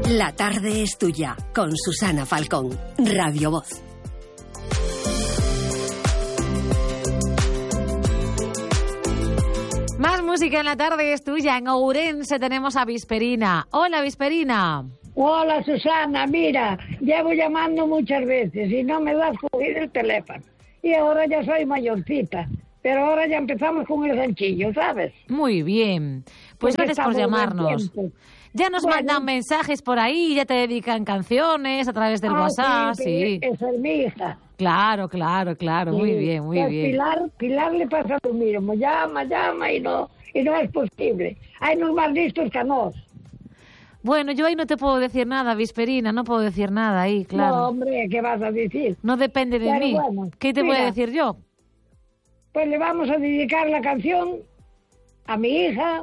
La tarde es tuya, con Susana Falcón, Radio Voz. Más música en La tarde es tuya. En Ourense tenemos a Visperina. Hola, Visperina. Hola, Susana. Mira, llevo llamando muchas veces y no me das coger el teléfono. Y ahora ya soy mayorcita. Pero ahora ya empezamos con el ganchillo, ¿sabes? Muy bien. Pues Porque gracias por llamarnos. Ya nos mandan mensajes por ahí, ya te dedican canciones a través del WhatsApp. Sí. Esa es mi hija. Claro. Sí. Muy bien, muy Pues bien. Pilar le pasa lo mismo. Llama y no es posible. Hay unos más listos que nos. Bueno, yo ahí no te puedo decir nada, Visperina, no puedo decir nada ahí, claro. No, hombre, ¿qué vas a decir? No depende de Pero mí. bueno, ¿Qué te voy a decir yo? Pues le vamos a dedicar la canción a mi hija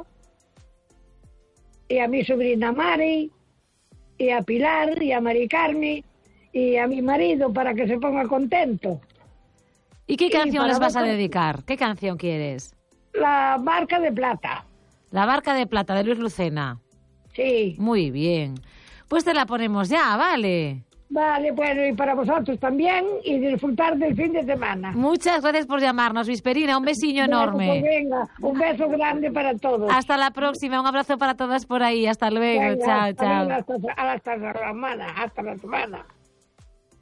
y a mi sobrina Mari y a Pilar y a Mari Carmen y a mi marido para que se ponga contento. ¿Y qué canción para les vas a vosotros, dedicar? ¿Qué canción quieres? La Barca de Plata. La Barca de Plata, de Luis Lucena. Sí. Muy bien. Pues te la ponemos ya, ¿vale? Vale, bueno, y para vosotros también y disfrutar del fin de semana. Muchas gracias por llamarnos, Visperina. Un besiño enorme. Bueno, pues venga, un beso grande para todos. Hasta la próxima. Un abrazo para todas por ahí. Hasta luego. Venga, Chao. hasta la semana.